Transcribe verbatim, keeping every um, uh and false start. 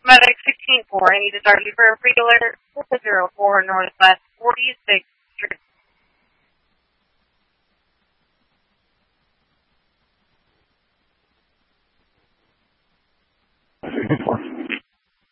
Medic sixteen four, I need to start you for a regular zero four Northwest forty-sixth Street.